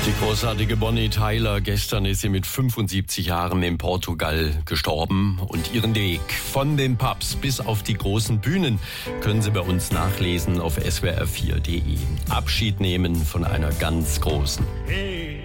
Die großartige Bonnie Tyler, gestern ist sie mit 75 Jahren in Portugal gestorben und ihren Weg von den Pubs bis auf die großen Bühnen können Sie bei uns nachlesen auf swr4.de. Abschied nehmen von einer ganz großen.